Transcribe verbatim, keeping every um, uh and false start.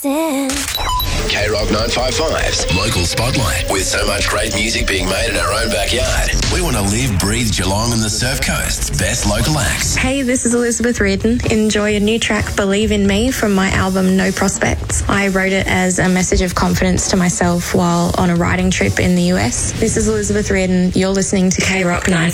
listen. K-Rock nine fifty-five's Local Spotlight. With so much great music being made in our own backyard, we want to live, breathe Geelong and the Surf Coast's best local acts. Hey, this is Elizabeth Reardon. Enjoy a new track, Believe in Me, from my album No Prospects. I wrote it as a message of confidence to myself while on a riding trip in the U S. This is Elizabeth Reardon. You're listening to K-Rock nine fifty-five.